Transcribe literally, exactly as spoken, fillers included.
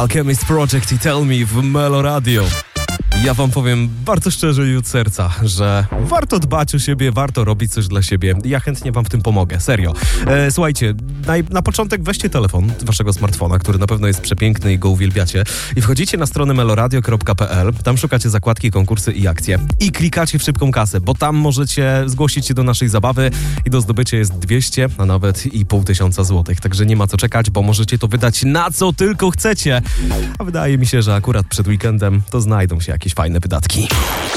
Alchemist Project i Tell Me w Melo Radio. Ja wam powiem bardzo szczerze i od serca, że warto dbać o siebie, warto robić coś dla siebie. Ja chętnie wam w tym pomogę, serio. E, słuchajcie, na, na początek weźcie telefon waszego smartfona, który na pewno jest przepiękny i go uwielbiacie, i wchodzicie na stronę meloradio kropka p l, tam szukacie zakładki konkursy i akcje i klikacie w szybką kasę, bo tam możecie zgłosić się do naszej zabawy i do zdobycia jest dwieście, a nawet i pół tysiąca złotych. Także nie ma co czekać, bo możecie to wydać na co tylko chcecie. A wydaje mi się, że akurat przed weekendem to znajdą się jakieś fajne wydatki.